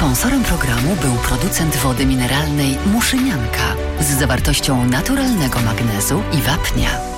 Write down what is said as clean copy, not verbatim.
Sponsorem programu był producent wody mineralnej Muszynianka z zawartością naturalnego magnezu i wapnia.